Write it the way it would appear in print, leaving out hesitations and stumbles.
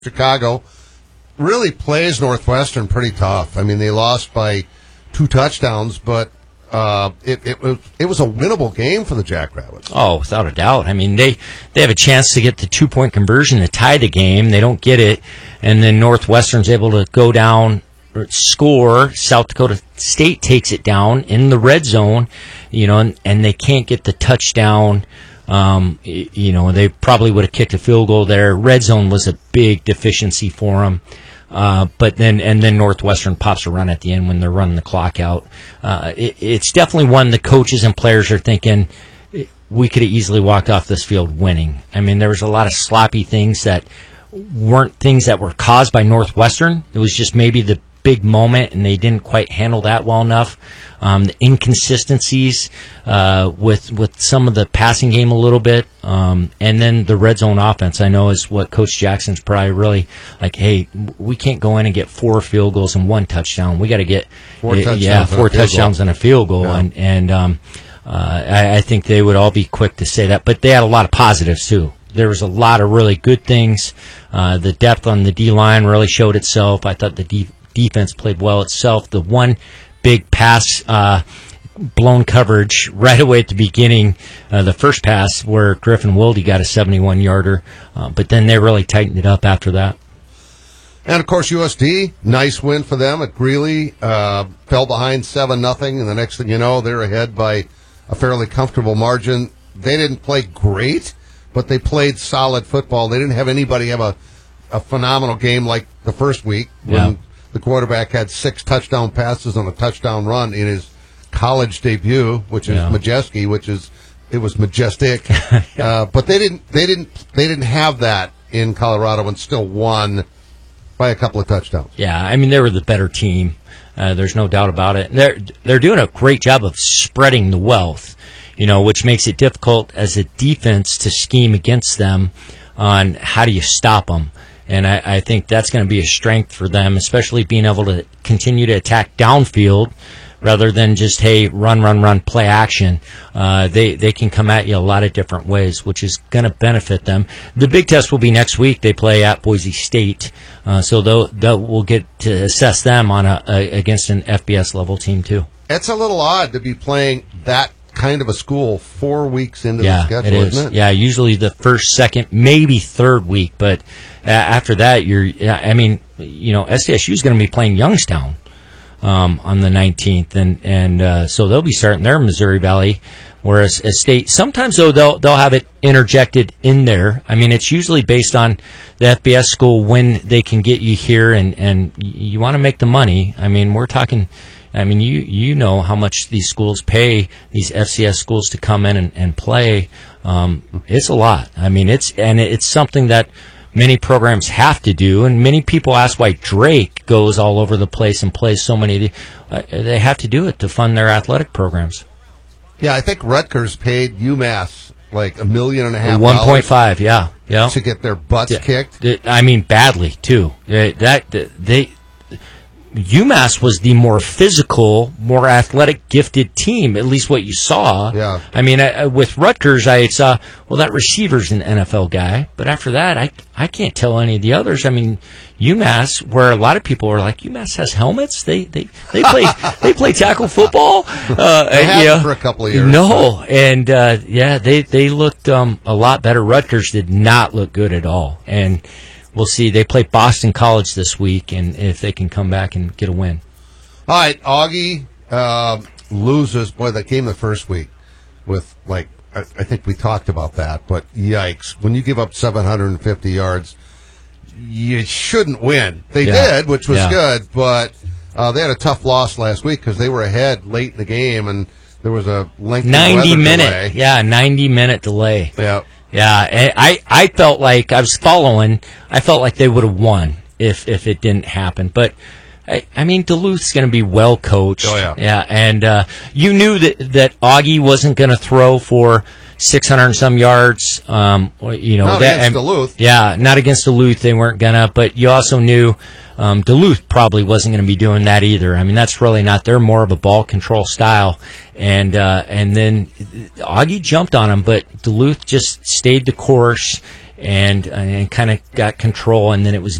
Chicago really plays Northwestern pretty tough. I mean, they lost by 2 touchdowns, but it was a winnable game for the Jackrabbits. Oh, without a doubt. I mean, they have a chance to get the 2-point conversion to tie the game. They don't get it, and then Northwestern's able to go down, score. South Dakota State takes it down in the red zone, and they can't get the touchdown. They probably would have kicked a field goal there. Red zone was a big deficiency for them. But then Northwestern pops a run at the end when they're running the clock out. It's definitely one the coaches and players are thinking, we could have easily walked off this field winning. I mean, there was a lot of sloppy things that weren't things that were caused by Northwestern. It was just maybe the big moment, and they didn't quite handle that well enough. The inconsistencies with some of the passing game a little bit, and then the red zone offense, I know, is what Coach Jackson's probably really like, hey, we can't go in and get 4 field goals and 1 touchdown. We got to get 4 touchdowns and a field goal. Yeah. I think they would all be quick to say that. But they had a lot of positives, too. There was a lot of really good things. The depth on the D-line really showed itself. I thought the defense played well itself. The one big pass, blown coverage right away at the beginning, the first pass where Griffin Wilde got a 71-yarder, but then they really tightened it up after that. And, of course, USD, nice win for them at Greeley. Fell behind 7-0, and the next thing you know, they're ahead by a fairly comfortable margin. They didn't play great, but they played solid football. They didn't have anybody have a phenomenal game like the first week when the quarterback had 6 touchdown passes on a touchdown run in his college debut, which is Majeski, it was majestic. But they didn't have that in Colorado and still won by a couple of touchdowns. Yeah, I mean, they were the better team. There's no doubt about it. They're doing a great job of spreading the wealth, which makes it difficult as a defense to scheme against them on how do you stop them. And I think that's going to be a strength for them, especially being able to continue to attack downfield rather than just, hey, run, play action. They can come at you a lot of different ways, which is going to benefit them. The big test will be next week. They play at Boise State, so we'll get to assess them on against an FBS level team too. It's a little odd to be playing that kind of a school 4 weeks into the schedule, isn't it? Yeah, usually the first, second, maybe third week, but after that, SDSU is going to be playing Youngstown on the 19th, and so they'll be starting their Missouri Valley, whereas State, sometimes though they'll have it interjected in there. I mean, it's usually based on the FBS school when they can get you here, and you want to make the money. I mean, we're talking. I mean, you know how much these schools pay these FCS schools to come in and play. It's a lot. I mean, it's something that many programs have to do, and many people ask why Drake goes all over the place and plays so many. They have to do it to fund their athletic programs. Yeah, I think Rutgers paid UMass like $1.5 million. 1.5, yeah, to get their butts kicked. I mean, badly too. UMass was the more physical, more athletic, gifted team, at least what you saw. Yeah. I mean, with Rutgers, I saw, well, that receiver's an NFL guy. But after that, I can't tell any of the others. I mean, UMass, where a lot of people are like, UMass has helmets? They play tackle football? They have for a couple of years. No. And, they looked a lot better. Rutgers did not look good at all. And we'll see. They play Boston College this week, and if they can come back and get a win. All right, Augie loses. Boy, that game the first week with, I think we talked about that, but yikes. When you give up 750 yards, you shouldn't win. They did, which was good, but they had a tough loss last week because they were ahead late in the game, and there was a lengthy 90-minute delay. Yeah, 90-minute delay. Yeah. Yeah, I felt like I was following. I felt like they would have won if it didn't happen. But I mean, Duluth's going to be well coached. Oh yeah, yeah, and you knew that Augie wasn't going to throw for 600 and some yards. Not against Duluth. Yeah, not against Duluth. They weren't gonna. But you also knew Duluth probably wasn't going to be doing that either. I mean, that's really not. They're more of a ball control style. And then Augie jumped on him, but Duluth just stayed the course and kind of got control, and then it was